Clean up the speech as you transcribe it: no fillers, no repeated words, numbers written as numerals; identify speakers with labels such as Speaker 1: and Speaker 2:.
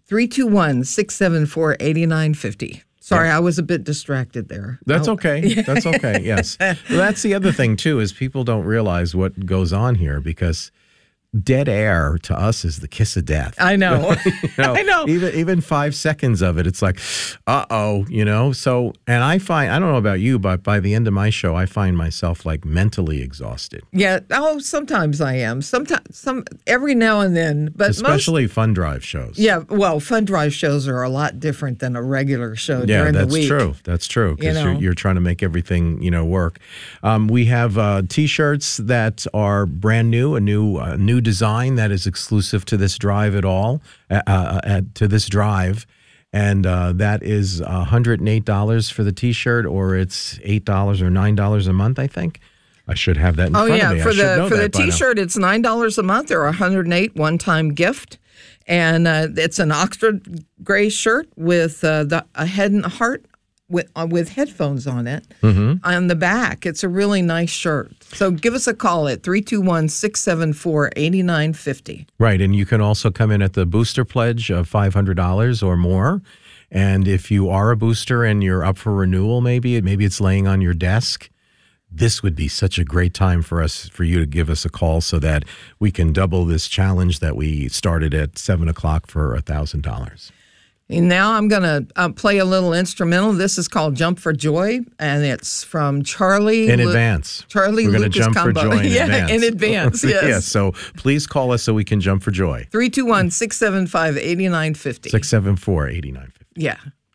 Speaker 1: 321-674-8950. Sorry, I was a bit distracted there.
Speaker 2: That's okay. That's okay. Yes. Well, that's the other thing, too, is people don't realize what goes on here because dead air to us is the kiss of death.
Speaker 1: I know. I know.
Speaker 2: Even 5 seconds of it, it's like, So, and I don't know about you, but by the end of my show, I find myself like mentally exhausted.
Speaker 1: Yeah. Oh, sometimes I am. Every now and then, but
Speaker 2: especially fun drive shows.
Speaker 1: Yeah. Well, fun drive shows are a lot different than a regular show during the week.
Speaker 2: Yeah, that's true. Because you're trying to make everything, work. We have T-shirts that are brand new, a new design that is exclusive to this drive to this drive. And that is $108 for the T-shirt, or it's $8 or $9 a month, I think. I should have that in front of me.
Speaker 1: For the T-shirt, it's $9 a month or $108 one-time gift. And it's an Oxford gray shirt with a head and a heart with headphones on it. Mm-hmm. On the back. It's a really nice shirt. So give us a call at 321-674-8950.
Speaker 2: Right, and you can also come in at the booster pledge of $500 or more. And if you are a booster and you're up for renewal, maybe it's laying on your desk, this would be such a great time for you to give us a call so that we can double this challenge that we started at 7 o'clock for $1,000.
Speaker 1: And now I'm going to play a little instrumental. This is called Jump for Joy, and it's from Charlie.
Speaker 2: In advance.
Speaker 1: Charlie
Speaker 2: We're going to jump
Speaker 1: Combo.
Speaker 2: for joy in advance.
Speaker 1: In advance, yes.
Speaker 2: Yes, so please call us so we can jump for joy.
Speaker 1: 321-675-8950.
Speaker 2: 674-8950.
Speaker 1: Yeah.